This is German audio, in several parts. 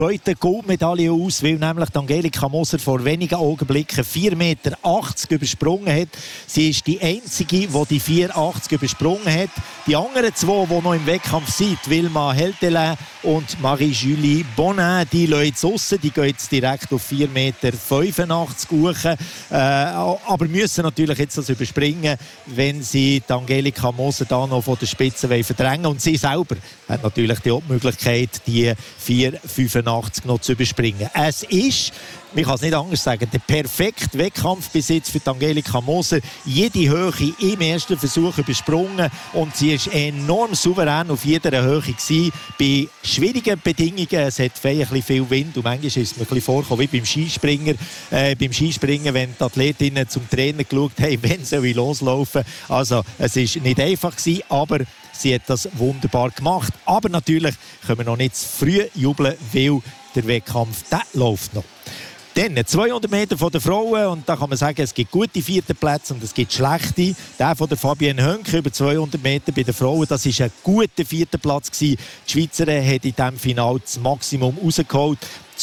zweite Goldmedaille aus, weil nämlich Angelika Moser vor wenigen Augenblicken 4,80 Meter übersprungen hat. Sie ist die einzige, die die 4,80 übersprungen hat. Die anderen zwei, die noch im Wettkampf sind, Wilma Heltelin und Marie-Julie Bonin, die lassen jetzt raus, die gehen jetzt direkt auf 4,85 Meter hoch, aber müssen natürlich jetzt das überspringen, wenn sie die Angelika Moser da noch von der Spitze verdrängen wollen. Und sie selber hat natürlich die Möglichkeit, die 4,85 noch zu überspringen. Es ist, ich kann es nicht anders sagen, der perfekte Wettkampf bis jetzt für die Angelika Moser. Jede Höhe im ersten Versuch übersprungen und sie war enorm souverän auf jeder Höhe gewesen. Bei schwierigen Bedingungen, es hat ein bisschen viel Wind und manchmal ist es mir ein bisschen vorgekommen wie beim Skispringen, wenn die Athletinnen zum Trainer geschaut haben, wenn sie loslaufen. Also es war nicht einfach gewesen, aber sie hat das wunderbar gemacht. Aber natürlich können wir noch nicht zu früh jubeln, weil der Wettkampf, der läuft noch. Dann 200 Meter von den Frauen und da kann man sagen, es gibt gute vierten Plätze und es gibt schlechte. Der von der Fabienne Hönke über 200 Meter bei den Frauen, das war ein guter vierter Platz gewesen. Die Schweizerin hat in diesem Finale das Maximum rausgeholt.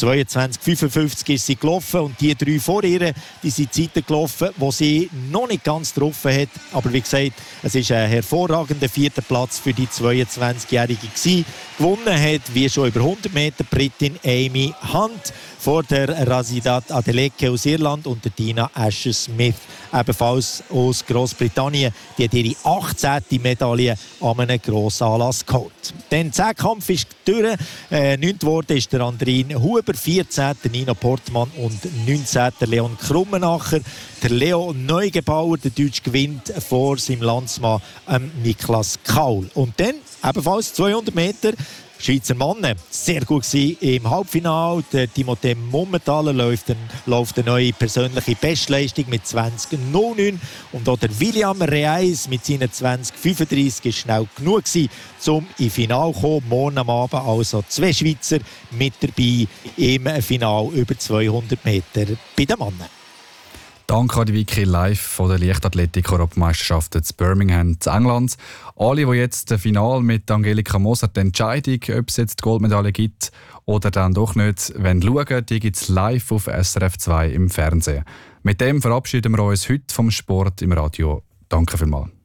22,55 ist sie gelaufen und die drei vor ihr, die sind Zeiten gelaufen, die sie noch nicht ganz getroffen hat. Aber wie gesagt, es ist ein hervorragender vierter Platz für die 22-Jährige gewesen. Gewonnen hat, wie schon über 100 Meter, Britin Amy Hunt vor der Razidat Adeleke aus Irland und der Dina Asher-Smith, ebenfalls aus Großbritannien. Die hat ihre 18. Medaille an einem grossen Anlass geholt. Der Zehnkampf ist durch. 9. geworden ist der Andrin Huber, 14. Nina Portmann und 19. Leon Krummenacher. Der Leo Neugebauer, der Deutsch, gewinnt vor seinem Landsmann Niklas Kaul. Und dann ebenfalls 200 Meter. Schweizer Mann sehr gut gewesen im Halbfinale. Der Timothée Mummentaler läuft eine neue persönliche Bestleistung mit 20,09. Und auch der William Reis mit seinen 20,35 ist schnell genug gewesen, um ins Finale zu kommen. Morgen am Abend also 2 Schweizer mit dabei im Finale über 200 Meter bei den Männern. Danke an die Vicky live von der Leichtathletik-Europameisterschaft in Birmingham in England. Alle, die jetzt das Finale mit Angelika Moser, die Entscheidung, ob es jetzt die Goldmedaille gibt oder dann doch nicht, wenn schauen, die gibt es live auf SRF 2 im Fernsehen. Mit dem verabschieden wir uns heute vom Sport im Radio. Danke vielmals.